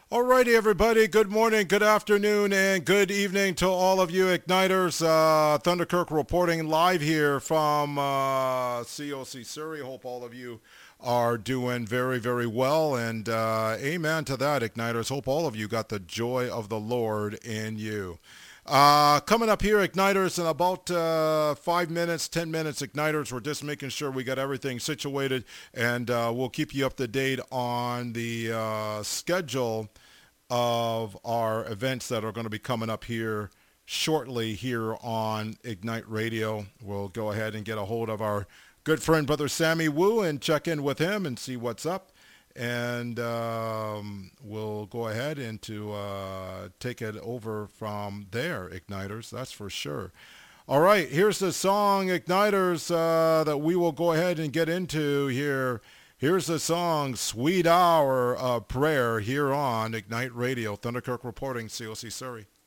Alrighty, everybody. Good morning, good afternoon, and good evening to all of you Igniters. Thunderkirk reporting live here from COC Surrey. Hope all of you are doing very, very well, and amen to that, Igniters. Hope all of you got the joy of the Lord in you. Coming up here, Igniters, in about 5 minutes, 10 minutes, Igniters. We're just making sure we got everything situated, and we'll keep you up to date on the schedule of our events that are going to be coming up here shortly here on Ignite Radio. We'll go ahead and get a hold of our good friend, Brother Sammy Wu, and check in with him and see what's up. And we'll go ahead and take it over from there, Igniters, that's for sure. All right, here's the song, Igniters, that we will go ahead and get into here. Here's the song, Sweet Hour of Prayer, here on Ignite Radio. Thunderkirk reporting, COC Surrey.